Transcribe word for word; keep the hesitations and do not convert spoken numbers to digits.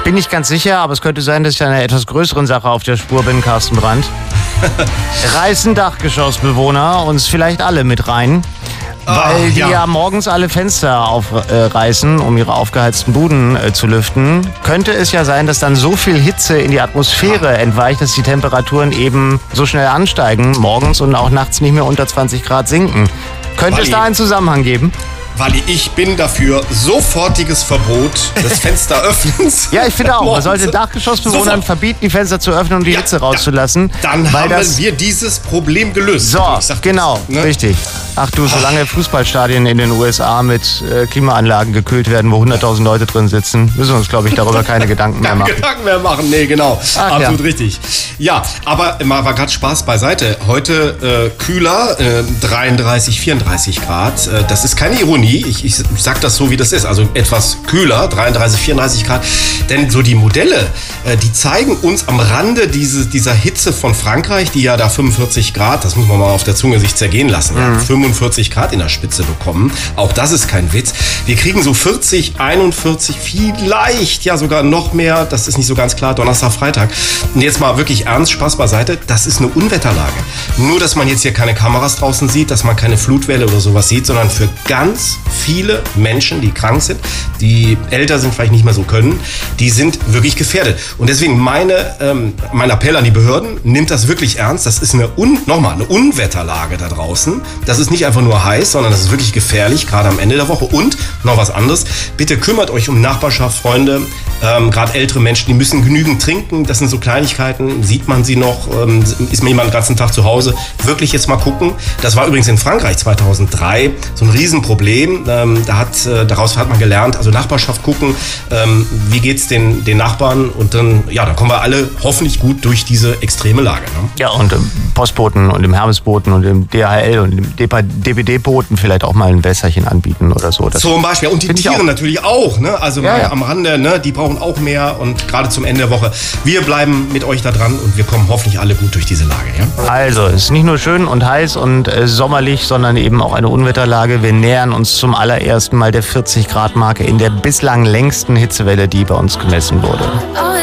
bin nicht ganz sicher, aber es könnte sein, dass ich einer etwas größeren Sache auf der Spur bin, Carsten Brandt. Reißen Dachgeschossbewohner uns vielleicht alle mit rein, weil oh, die ja. ja morgens alle Fenster aufreißen, um ihre aufgeheizten Buden äh, zu lüften. Könnte es ja sein, dass dann so viel Hitze in die Atmosphäre entweicht, dass die Temperaturen eben so schnell ansteigen, morgens und auch nachts nicht mehr unter zwanzig Grad sinken. Könnte Wally. es da einen Zusammenhang geben? Wally, ich bin dafür sofortiges Verbot des Fensteröffnens. Ja, ich finde auch. Man sollte Morgens. Dachgeschossbewohnern Sofort. verbieten, die Fenster zu öffnen und die Ja, Hitze rauszulassen. Dann weil haben das wir dieses Problem gelöst. So, Ich sag das, genau, ne? richtig. Ach du, solange Fußballstadien in den U S A mit äh, Klimaanlagen gekühlt werden, wo hunderttausend Leute drin sitzen, müssen wir uns, glaube ich, darüber keine Gedanken mehr Keine machen. Gedanken mehr machen, nee, genau. Ach, Absolut ja. richtig. Ja, aber mal war gerade Spaß beiseite. Heute äh, kühler, äh, dreiunddreißig, vierunddreißig Grad. Äh, das ist keine Ironie. Ich, ich sag das so, wie das ist. Also etwas kühler, dreiunddreißig, vierunddreißig Grad. Denn so die Modelle, äh, die zeigen uns am Rande diese, dieser Hitze von Frankreich, die ja da fünfundvierzig Grad, das muss man mal auf der Zunge sich zergehen lassen, ja, fünfundvierzig Grad in der Spitze bekommen. Auch das ist kein Witz. Wir kriegen so vierzig, einundvierzig, vielleicht ja sogar noch mehr. Das ist nicht so ganz klar. Donnerstag, Freitag. Und jetzt mal wirklich ernst, Spaß beiseite. Das ist eine Unwetterlage. Nur, dass man jetzt hier keine Kameras draußen sieht, dass man keine Flutwelle oder sowas sieht, sondern für ganz viele Menschen, die krank sind, die älter sind, vielleicht nicht mehr so können, die sind wirklich gefährdet. Und deswegen meine, ähm, mein Appell an die Behörden, nimmt das wirklich ernst. Das ist eine, Un nochmal, eine Unwetterlage da draußen. Das ist nicht einfach nur heiß, sondern das ist wirklich gefährlich, gerade am Ende der Woche. Und noch was anderes, bitte kümmert euch um Nachbarschaft, Freunde, ähm, gerade ältere Menschen, die müssen genügend trinken. Das sind so Kleinigkeiten, sieht man sie noch, ähm, ist man jemand den ganzen Tag zu Hause. Wirklich jetzt mal gucken. Das war übrigens in Frankreich zweitausenddrei so ein Riesenproblem. Ähm, da hat, äh, daraus hat man gelernt, also Nachbarschaft gucken, ähm, wie geht's den, den Nachbarn, und dann, ja, dann kommen wir alle hoffentlich gut durch diese extreme Lage. Ne? Ja, und im Postboten und im Hermesboten und im D H L und im D P D-Boten vielleicht auch mal ein Wässerchen anbieten oder so. Das Zum Beispiel. Und die find ich Tiere auch. natürlich auch. Ne? Also Ja, mal ja. am Rande, ne? Die brauchen auch mehr, und gerade zum Ende der Woche. Wir bleiben mit euch da dran, und wir kommen hoffentlich alle gut durch diese Lage. Ja? Also, es ist nicht nur schön und heiß und äh, sommerlich, sondern eben auch eine Unwetterlage. Wir nähern uns zum allerersten Mal der vierzig Grad Marke in der bislang längsten Hitzewelle, die bei uns gemessen wurde. Oh,